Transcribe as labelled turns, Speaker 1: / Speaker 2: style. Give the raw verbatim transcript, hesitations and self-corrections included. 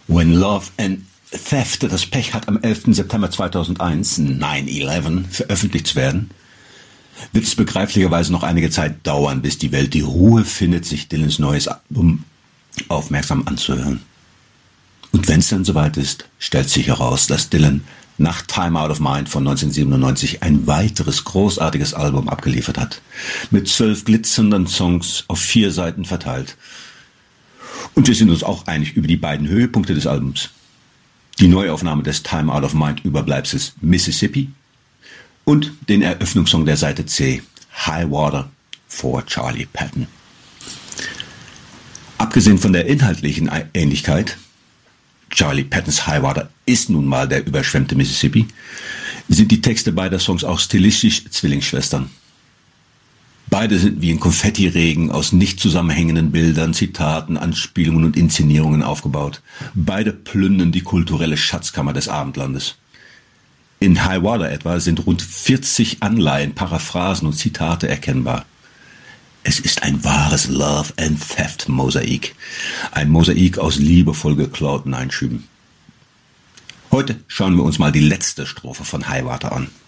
Speaker 1: When Love and Theft das Pech hat, am elften September zweitausendeins, nine eleven, veröffentlicht zu werden, wird es begreiflicherweise noch einige Zeit dauern, bis die Welt die Ruhe findet, sich Dylans neues Album aufmerksam anzuhören. Und wenn es dann soweit ist, stellt sich heraus, dass Dylan nach Time Out of Mind von neunzehnhundertsiebenundneunzig ein weiteres großartiges Album abgeliefert hat, mit zwölf glitzernden Songs auf vier Seiten verteilt. Und wir sind uns auch einig über die beiden Höhepunkte des Albums. Die Neuaufnahme des Time Out of Mind Überbleibsels Mississippi und den Eröffnungssong der Seite C, High Water for Charlie Patton. Abgesehen von der inhaltlichen Ähnlichkeit, Charlie Pattons High Water ist nun mal der überschwemmte Mississippi, sind die Texte beider Songs auch stilistisch Zwillingsschwestern. Beide sind wie ein Konfettiregen aus nicht zusammenhängenden Bildern, Zitaten, Anspielungen und Inszenierungen aufgebaut. Beide plündern die kulturelle Schatzkammer des Abendlandes. In High Water etwa sind rund vierzig Anleihen, Paraphrasen und Zitate erkennbar. Es ist ein wahres Love and Theft Mosaik. Ein Mosaik aus liebevoll geklauten Einschüben. Heute schauen wir uns mal die letzte Strophe von High Water an.